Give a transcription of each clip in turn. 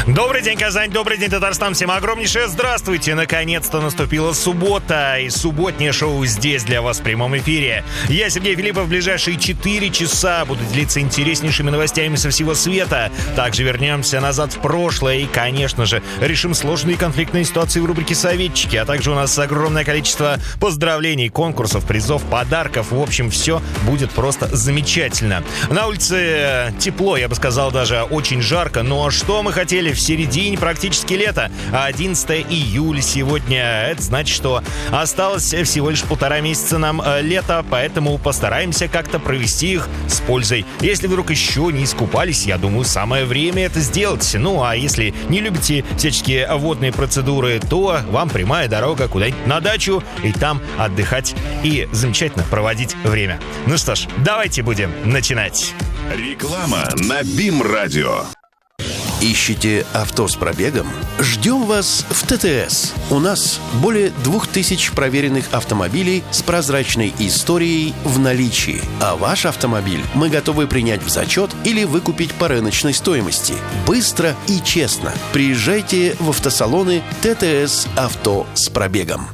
Добрый день, Казань, добрый день, Татарстан. Всем огромнейшее здравствуйте. Наконец-то наступила суббота, и субботнее шоу здесь для вас в прямом эфире. Я, Сергей Филиппов, в ближайшие 4 часа буду делиться интереснейшими новостями со всего света. Также вернемся назад в прошлое и, конечно же, решим сложные конфликтные ситуации в рубрике «Советчики». А также у нас огромное количество поздравлений, конкурсов, призов, подарков. В общем, все будет просто замечательно. На улице тепло, я бы сказал, даже очень жарко. Но что мы хотели в середине практически лета? 11 июля сегодня. Это значит, что осталось всего лишь 1,5 месяца нам лета, поэтому постараемся как-то провести их с пользой. Если вдруг еще не искупались, я думаю, самое время это сделать. Ну, а если не любите всяческие водные процедуры, то вам прямая дорога куда-нибудь на дачу и там отдыхать и замечательно проводить время. Ну что ж, давайте будем начинать. Реклама на БИМ-радио. Ищете авто с пробегом? Ждем вас в ТТС. У нас более 2000 проверенных автомобилей с прозрачной историей в наличии. А ваш автомобиль мы готовы принять в зачет или выкупить по рыночной стоимости. Быстро и честно. Приезжайте в автосалоны ТТС «Авто с пробегом».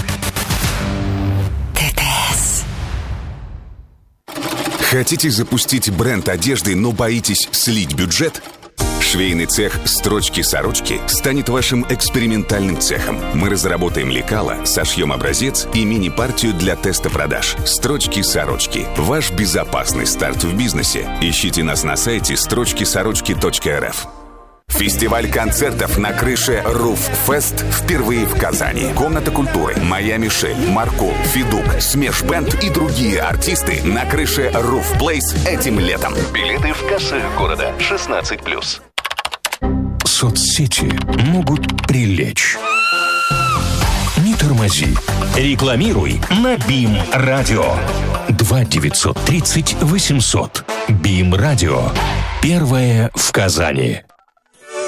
ТТС. Хотите запустить бренд одежды, но боитесь слить бюджет? Швейный цех «Строчки-сорочки» станет вашим экспериментальным цехом. Мы разработаем лекало, сошьем образец и мини-партию для теста продаж. «Строчки-сорочки» – ваш безопасный старт в бизнесе. Ищите нас на сайте строчкисорочки.рф. Фестиваль концертов на крыше Руф-Фест впервые в Казани. Комната культуры, Моя Мишель, Маркул, Федук, Смеш Бэнд и другие артисты на крыше Руф-Плейс этим летом. Билеты в кассах города 16+. Соцсети могут прилечь. Не тормози. Рекламируй на БИМ-радио. 2-930-800. БИМ-радио. Первое в Казани.